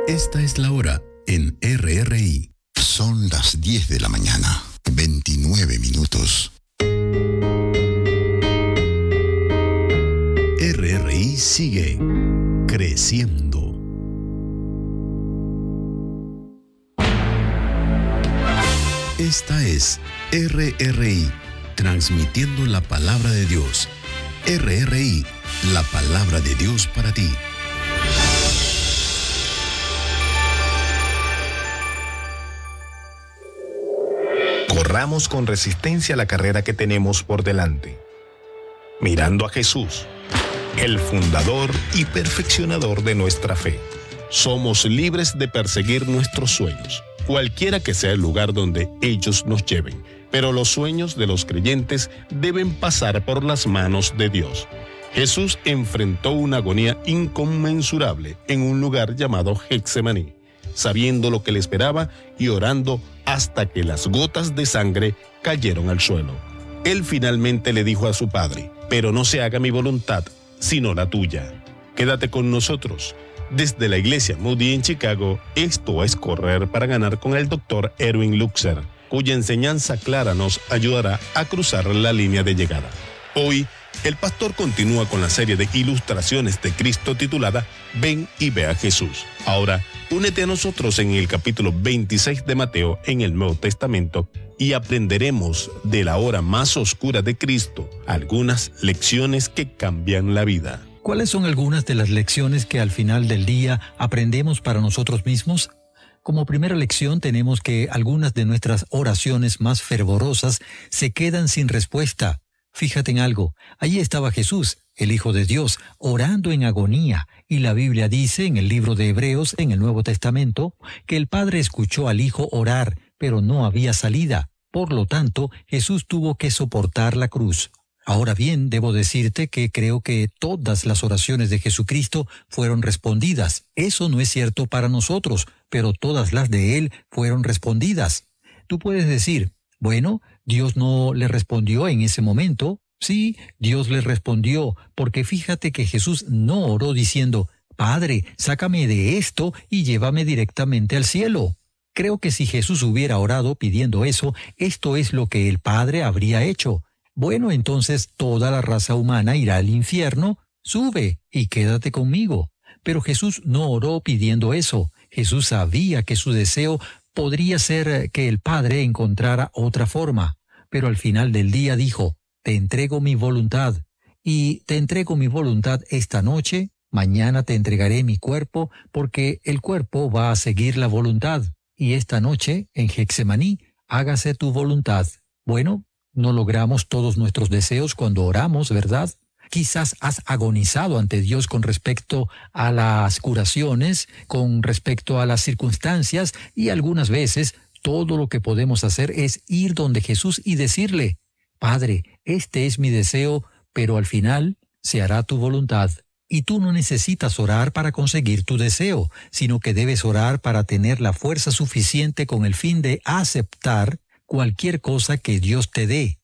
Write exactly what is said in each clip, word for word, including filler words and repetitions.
Esta es la hora en R R I. Son las diez de la mañana, veintinueve minutos. R R I sigue creciendo. Esta es R R I, transmitiendo la palabra de Dios. R R I, la palabra de Dios para ti. Corramos con resistencia la carrera que tenemos por delante, mirando a Jesús, el fundador y perfeccionador de nuestra fe. Somos libres de perseguir nuestros sueños, cualquiera que sea el lugar donde ellos nos lleven, pero los sueños de los creyentes deben pasar por las manos de Dios. Jesús enfrentó una agonía inconmensurable en un lugar llamado Getsemaní, sabiendo lo que le esperaba y orando hasta que las gotas de sangre cayeron al suelo. Él finalmente le dijo a su padre: pero no se haga mi voluntad, sino la tuya. Quédate con nosotros. Desde la iglesia Moody en Chicago, esto es Correr para Ganar con el doctor Erwin Luxer, cuya enseñanza clara nos ayudará a cruzar la línea de llegada. Hoy, el pastor continúa con la serie de ilustraciones de Cristo titulada Ven y ve a Jesús. Ahora, únete a nosotros en el capítulo veintiséis de Mateo en el Nuevo Testamento y aprenderemos de la hora más oscura de Cristo algunas lecciones que cambian la vida. ¿Cuáles son algunas de las lecciones que al final del día aprendemos para nosotros mismos? Como primera lección tenemos que algunas de nuestras oraciones más fervorosas se quedan sin respuesta. Fíjate en algo, allí estaba Jesús, el Hijo de Dios, orando en agonía, y la Biblia dice en el libro de Hebreos, en el Nuevo Testamento, que el Padre escuchó al Hijo orar, pero no había salida. Por lo tanto, Jesús tuvo que soportar la cruz. Ahora bien, debo decirte que creo que todas las oraciones de Jesucristo fueron respondidas. Eso no es cierto para nosotros, pero todas las de Él fueron respondidas. Tú puedes decir, bueno, Dios no le respondió en ese momento. Sí, Dios le respondió, porque fíjate que Jesús no oró diciendo, Padre, sácame de esto y llévame directamente al cielo. Creo que si Jesús hubiera orado pidiendo eso, esto es lo que el Padre habría hecho. Bueno, entonces toda la raza humana irá al infierno, sube y quédate conmigo. Pero Jesús no oró pidiendo eso. Jesús sabía que su deseo podría ser que el Padre encontrara otra forma. Pero al final del día dijo, te entrego mi voluntad, y te entrego mi voluntad esta noche, mañana te entregaré mi cuerpo, porque el cuerpo va a seguir la voluntad. Y esta noche, en Getsemaní, hágase tu voluntad. Bueno, no logramos todos nuestros deseos cuando oramos, ¿verdad? Quizás has agonizado ante Dios con respecto a las curaciones, con respecto a las circunstancias, y algunas veces todo lo que podemos hacer es ir donde Jesús y decirle, Padre, este es mi deseo, pero al final se hará tu voluntad. Y tú no necesitas orar para conseguir tu deseo, sino que debes orar para tener la fuerza suficiente con el fin de aceptar cualquier cosa que Dios te dé.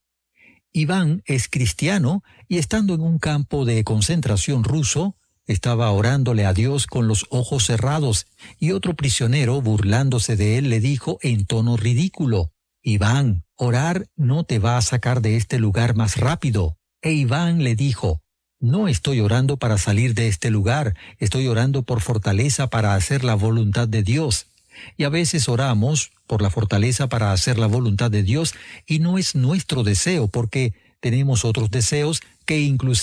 Iván es cristiano y estando en un campo de concentración ruso, estaba orándole a Dios con los ojos cerrados, y otro prisionero, burlándose de él, le dijo en tono ridículo, Iván, orar no te va a sacar de este lugar más rápido. E Iván le dijo, no estoy orando para salir de este lugar, estoy orando por fortaleza para hacer la voluntad de Dios. Y a veces oramos por la fortaleza para hacer la voluntad de Dios, y no es nuestro deseo, porque tenemos otros deseos que inclusive